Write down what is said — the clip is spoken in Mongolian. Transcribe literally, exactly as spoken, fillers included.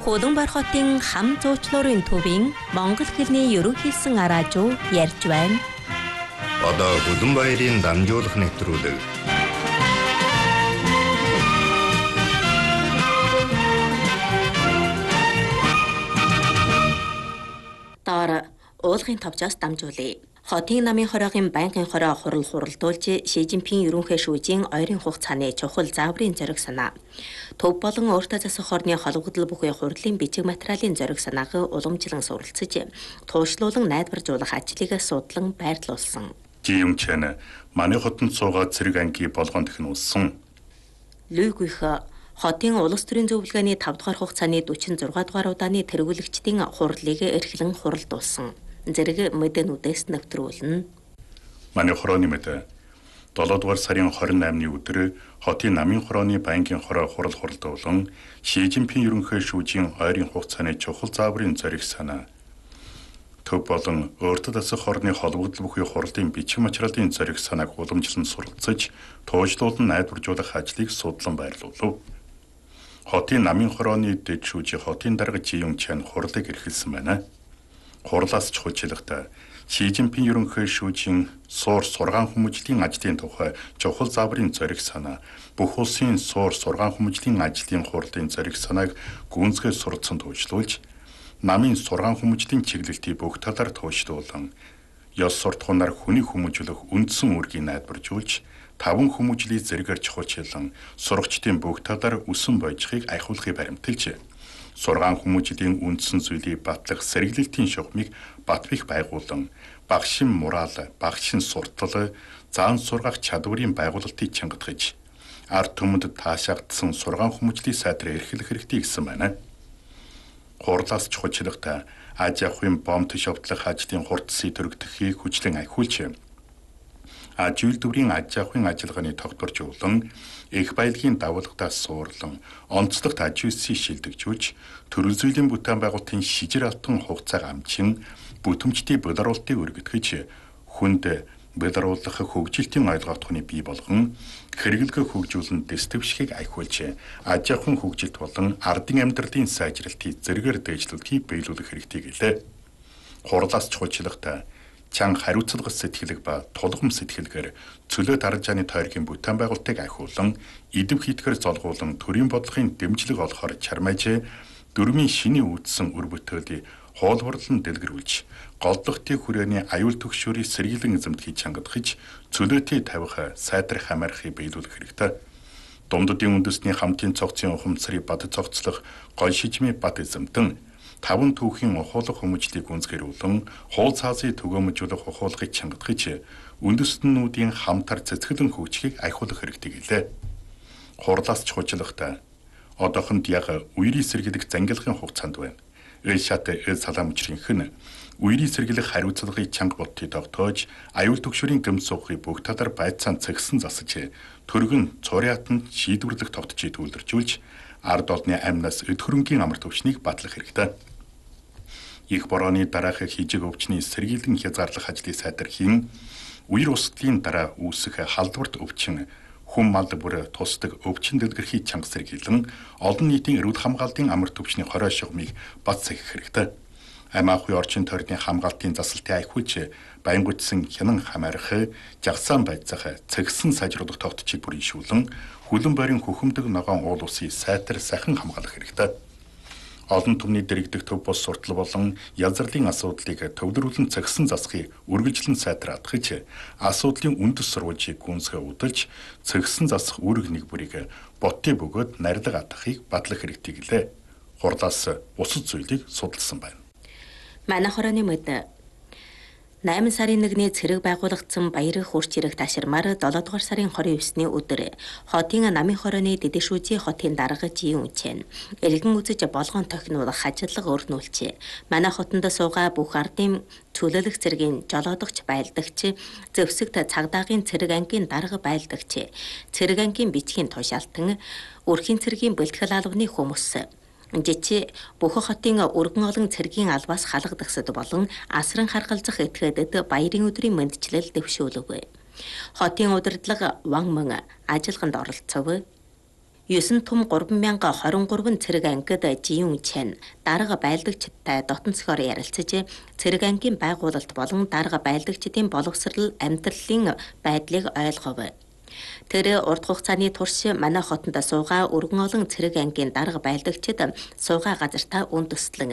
Хөдөнбар хотын хам зуучлуурын төвийн Монгол хэлний ерөнхийсэн араажуу ярьж байна. Одоо Хөдөнбаярын дамжуулах нэвтрүүлэг. Доор уулгын товчоос дамжуулъя. Хотын намын хороогийн байнгын хороо хурал хуралдуулж Ши Жинпин ерөнхий шүүжийн ойрын хугацааны чухал зааврын зориг санаа. Төв болон өөртөө засах хорны холбогдол бүхий хурлын бичиг материалын зориг санааг уламжлан суралцж, туушлуулан найдваржуулах ажлыг судлан байрлуулсан. Жиюмчэн манай хотод суугаад цэрэг анги болгонд ихнүүлсэн. Лүгүйх хотын улс төрийн зөвлөгөөний тавд дугаар хугацааны дөрвөн дугаар удааны тэргүүлэгчдийн хурлыг эрхлэн хуралдуулсан. Зэрэг мэдэнүүдээс нэвтрүүлнэ. Манай хорооны мэдээ долоо дугаар сарын хорин наймны өдөр хотын намын хорооны байнгын хороо хурал хуралдуулан Ши Жинпин ерөнхий шүүжийн ойрын хугацааны чухал зааврын зориг санаа. Төв болон өөртөө засах хорны холбогдол бүхий хурлын бичиг материалын зориг санааг уламжлан суралцж, туушлуулан найдваржуулах ажлыг судлан байрлуулав. Хотын намын хорооны дэд шүүжийн хотын дарга Жиюмчэн хурлыг эрхэлсэн байна. Хурлаас чухалчлахтаа Ши Жинпин ерөнхий шүүжийн суур сургаан хүмүүжлийн ажлын тухай чухал зааврын зориг санаа, бүх улсын суур сургаан хүмүүжлийн ажлын хурлын зориг санааг гүнзгий суралцсан туушлуулж, намын сургаан хүмүүжлийн чиглэлтийг бүх талаар туушлуулан, ёс суртахуунаар хүний хүмүүжүүлэх үндсэн үүргийг найдваржуулж, таван хүмүүжлийн зэрэгээр чухалчлан, сурагчдын бүх талаар үсэн бойжхыг айхуулахыг баримталж, сургаан хүмүүжлийн үндсэн зүйлийг батлах сэргэлэлтийн шугамыг батбих байгуулан, багшин мураал, багшин суртал, заан сургах чадварын байгуулалтыг чангатгаж, ард түмэнд таашаагдсан сургаан хүмүүжлийн сайдраа эрхлэх хэрэгтэй гэсэн байна. Хурлаас чухалчлахтаа аж ахуйн бомт шовтлох ажлын хурдсыг төрөгдөхийн хүчлэн айхуулж, аж үйлдвэрийн аж ахуйн ажиллагааны тогтворжуулан, их баялагын давалгадаас суурлан, онцлогт аж үйлсийг шилдэгжүүлж, төрөл зүйлийн бүтээн байгуулалтын шижир алтан хугацааг амчин, бүтэмжтийн болоруулалтыг өргөтгөж, хүнд болоруулах хөгжилтийн ойлгоо тухны бий болгон, хэрэглэгээ хөгжүүлэн дэс твшгийг айхуулж, аж ахуйн хөгжилт болон ардын амьдралын сайжралтыг зэрэгээр дээшлүүлэхийг биелүүлэх хэрэгтэй гэлээ. Хурлаас чухалчлахтаа чанга хариуцлага сэтгэлэг ба тулгам сэтгэлгээр цөлөө дарамжааны тойргийн бүтээн байгуулалтыг ахиулан, идэв хийтгэр золгуулан төрийн бодлогын дэмжлэг олохоор чармайж, дөрмийн шиний үүдсэн үр бүтээлийг хуулбарлан дэлгэрүүлж, голдлогтын хүрээний аюул төгшөөрийг сэргийлэн эзэмдхийг чангадгаж, цөлөөтэй тавих сайдрах амархыг биелүүлэх хэрэгтэй. Дундадын үндэсний хамтын цогцын ухамсарыг бад цогцлох гол шижмийн бад эзэмтэн, таван түүхийн ухуулах хүмүүжлийг гүнзгэрүүлэн, хуул цаазыг төгөөмжүүлэх ухуулгыг чангадгаж, үндэстнүүдийн хамтар цэцгэлэн хөгжихийг айхуулах хэрэгтэй гэлээ. Хурлаас чухалчлахтаа одоохонд яг үерийн сэргийлэх зангилахын хугацаанд байна. Эл шат эл салаам учрынхэн үерийн сэргийлэх хариуцлагыг чанга бодтыг тогтоож, аюул төгшөрийн гэмт суугыг бүх талаар байцаан цэгсэн засаж, төргөн цуриатанд шийдвэрлэх тогтчийг түүлэржүүлж, ард олны амнаас эд хөрөнгийн амар төвчнийг батлах хэрэгтэй. Их борооны дараах хижиг өвчний сэргийлэн хязгаарлах ажлыг сайдархийн, үер усдлын дараа үүсэх халдварт өвчин, хүм мал бүр тусдаг өвчин дэлгэрхий чанга сэргийлэн, олон нийтийн эрүүл хамгаалтын амар төвчний хорой шугамыг бат сахих хэрэгтэй. Амь ахуй орчин тойрны хамгаалтын засалтыг айхуулж, байнгутсан хянан хамаарах, жагсаан байцаах, цэгсэн сайжруулах тогтчийг бүрийшүүлэн, хүлэн байрын хөхөмдөг ногоон уул усыг сайтар сахин хамгаалах хэрэгтэй. Олон түмний дэрэгдэх төв бус суртал болон язралын асуудлыг төвлөрүүлэн цэгсэн засахыг үргэлжлэн сайтар атгаж, асуудлын үндэс сурвалжийг гүнзгий удалж, цэгсэн засах үүрэг нэг бүрийг боттыг бөгөөд нарилга атгахыг батлах хэрэгтэй гэлээ. Хурлаас бусад зүйлийг судалсан байна. Манай хорооны мэдээ найман сарын нэгний цэрэг байгуулагдсан баярын хурц ирэх таширмаар долоо дугаар сарын хорин девятний өдөр хотын намын хорооны дэдэшүүжийн хотын дарга Жиюмчэн элгэн үзэж болгоон тохинуулах ажиллага өрнүүлжээ. Манай хотонд суугаа бүх ардын цөлөөлөх цэргийн жолоодогч байлдагч, зэвсэгт цагдаагийн цэрэг ангийн дарга байлдагч, цэрэг ангийн бичгийн тушаалтан, өрхийн цэргийн бэлтгэл албаны хүмүүс, жичи бүх хотын өргөн олон цэргийн албаас халагдагсад болон асран харгалзах этгээдэд баярын өдрийн мэндчлэл дэвшүүлв. Хотын удирдлага ван мөн ажиллаганд оролцов. ёс том гурван мянга хорин гурван цэрэг ангид Жиюн Чен дарга байлдагчтай дотносгоор ярилцаж цэрэг ангийн байгуулалт болон дарга байлдагчдын боловсрал амьдралын байдлыг ойлгов. Тэр урт хугацааны турш манай хотонд суугаа өргөн олон цэрэг ангийн дарга байлдагчид суугаа газартаа үн төслөн